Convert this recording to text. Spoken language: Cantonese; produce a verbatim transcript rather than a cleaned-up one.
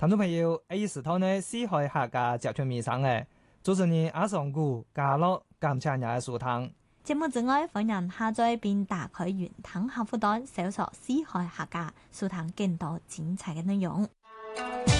聽眾朋友，呢時頭呢，四海客家集團面上嘅，主持人阿上古加樂感謝日嘅收聽。 節目之外，歡迎下載並打開雲聽客戶端，搜索四海客家，收聽更多精彩嘅內容。